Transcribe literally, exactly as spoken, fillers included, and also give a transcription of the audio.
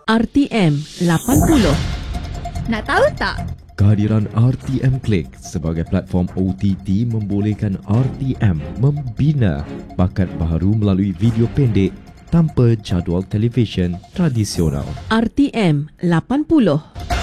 R T M lapan puluh. Nak tahu tak? Kehadiran R T M Click sebagai platform O T T membolehkan R T M membina bakat baharu melalui video pendek tanpa jadual televisyen tradisional. R T M lapan puluh.